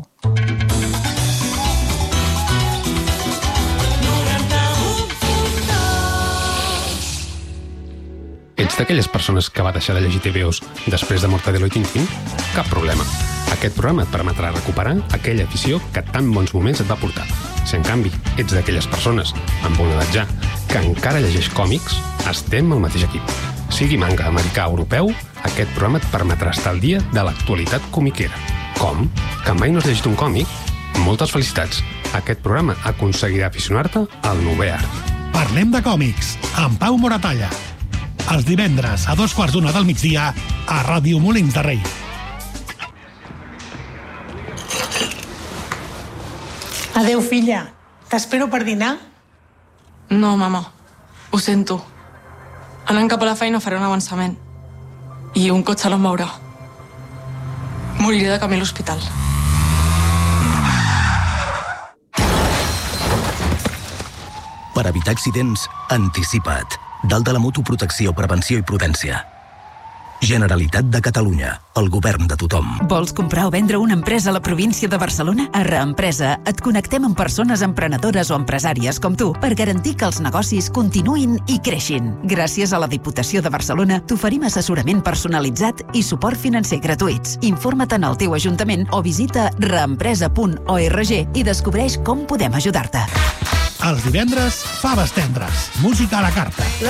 Ets d'aquelles persones que va deixar de llegir TVOs després de Mortadelo i Tintín? Cap problema. Aquest programa et permetrà recuperar aquella afició que tan bons moments et va portar. Si, en canvi, ets d'aquelles persones, amb una edat ja, que encara llegeix còmics, estem al mateix equip. Sigui manga, americà o europeu, aquest programa et permetrà estar al dia de l'actualitat comiquera. Com? Que mai no has llegit un còmic? Moltes felicitats. Aquest programa aconseguirà aficionar-te al novè art. Parlem de còmics, amb Pau Moratalla. Els divendres a 2:15 del migdia a Ràdio Molins de Rei. Adéu, filla. T'espero per dinar? No, mama. Ho sento. Anant cap a la feina faré un avançament. I un cotxe no em mourà. Moriré de camí a l'hospital. Per evitar accidents, anticipa't. Dalt de la moto, protecció, prevenció i prudència. Generalitat de Catalunya, el govern de tothom. Vols comprar o vendre una empresa a la província de Barcelona? A Reempresa et connectem amb persones emprenedores o empresàries com tu per garantir que els negocis continuïn i creixin. Gràcies a la Diputació de Barcelona t'oferim assessorament personalitzat i suport financer gratuïts. Informa't en el teu ajuntament o visita reempresa.org i descobreix com podem ajudar-te. Els divendres, faves tendres. Música a la carta.